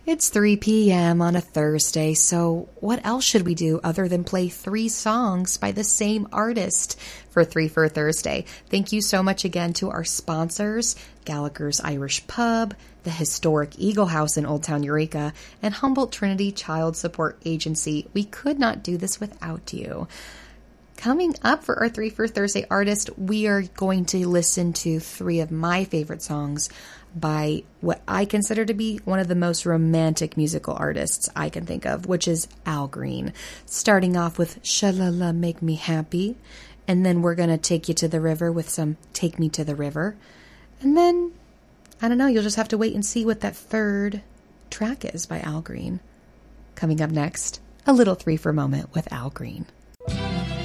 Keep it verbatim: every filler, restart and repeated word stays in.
It's three p.m. on a Thursday, so what else should we do other than play three songs by the same artist for Three for Thursday? Thank you so much again to our sponsors, Gallagher's Irish Pub, the historic Eagle House in Old Town Eureka, and Humboldt Trinity Child Support Agency. We could not do this without you. Coming up for our Three for Thursday artist, we are going to listen to three of my favorite songs by what I consider to be one of the most romantic musical artists I can think of, which is Al Green. Starting off with Shalala Make Me Happy, and then we're going to take you to the river with some Take Me to the River. And then, I don't know, you'll just have to wait and see what that third track is by Al Green. Coming up next, a little three for moment with Al Green.